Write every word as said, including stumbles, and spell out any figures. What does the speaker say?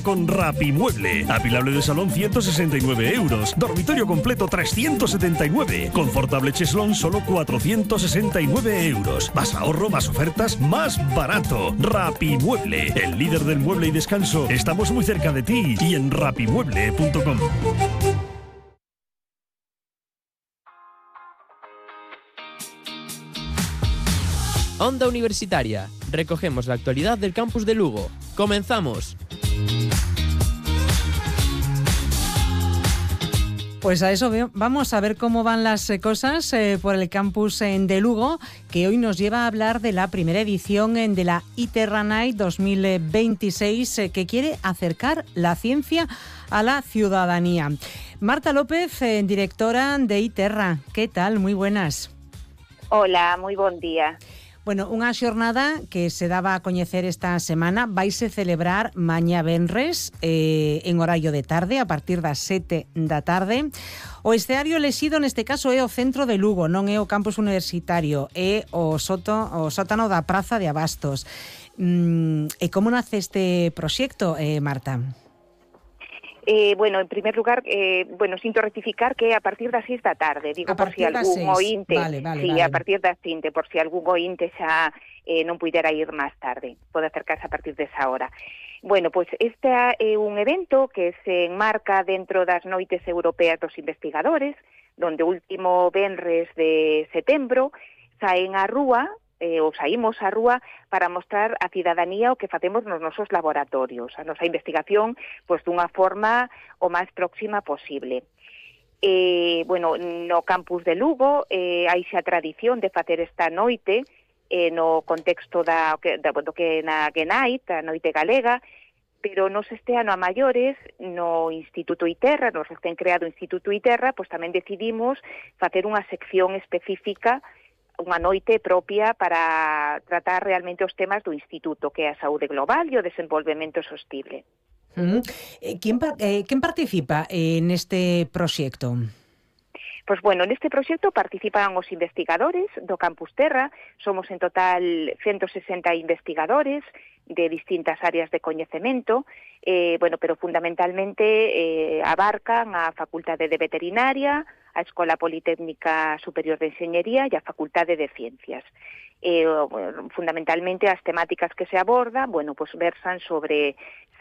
Con Rapimueble. Apilable de salón ciento sesenta y nueve euros. Dormitorio completo trescientos setenta y nueve. Confortable cheslón solo cuatrocientos sesenta y nueve euros. Más ahorro, más ofertas, más barato. Rapimueble. El líder del mueble y descanso. Estamos muy cerca de ti y en rapimueble punto com. Onda Universitaria. Recogemos la actualidad del campus de Lugo. ¡Comenzamos! Pues a eso vamos a ver cómo van las cosas eh, por el campus eh, de Lugo, que hoy nos lleva a hablar de la primera edición eh, de la iTerra Night dos mil veintiséis, eh, que quiere acercar la ciencia a la ciudadanía. Marta López, eh, directora de iTerra, ¿qué tal? Muy buenas. Hola, moi bon día. Bueno, unha xornada que se daba a coñecer esta semana vaise celebrar mañá venres eh, en horario de tarde, a partir das sete da tarde. O escenario elexido neste caso é o centro de Lugo, non é o campus universitario, é o, soto, o sótano da Praza de Abastos. Mm, e como nace este proxecto, eh, Marta? Eh, bueno, en primer lugar, eh, bueno, sinto rectificar que a partir das seis da tarde, digo, por si algún ointe, vale, vale, sí, vale. a partir das cinco, por si algún ointe xa eh, non puidera ir máis tarde, pode acercarse a partir desa hora. Bueno, pois pues este é un evento que se enmarca dentro das noites europeas dos investigadores, donde o último venres de setembro saen á rúa, eh, ou saímos á rúa para mostrar á cidadanía o que facemos nos nosos laboratorios, a nosa investigación pois dunha forma o máis próxima posible. Eh, bueno, no campus de Lugo eh, hai xa tradición de facer esta noite eh, no contexto da, da, do que na Genait, a noite galega, pero nos este ano a maiores, no Instituto iTerra, no recén creado Instituto iTerra, pois tamén decidimos facer unha sección específica, unha noite propia para tratar realmente os temas do Instituto, que é a saúde global e o desenvolvemento sostible. Uh-huh. Eh, quen, eh, quen participa eh, neste proxecto? Pois bueno, neste proxecto participan os investigadores do Campus Terra, somos en total ciento sesenta investigadores de distintas áreas de coñecemento, eh, bueno, pero fundamentalmente eh, abarcan a Facultade de Veterinaria, a Escola Politécnica Superior de Enxeñería e a Facultade de Ciencias. Eh, fundamentalmente as temáticas que se abordan, bueno, pues versan sobre